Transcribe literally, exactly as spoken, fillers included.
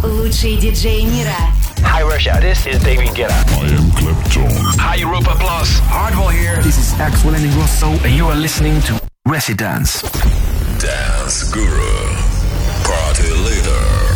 Лучшие диджеи мира. Hi Russia, this is David Guetta. I am Clapton. Hi Europa Plus, Hardwell here. This is Axel and Ingrosso, and you are listening to Residence. Dance Guru. Party leader.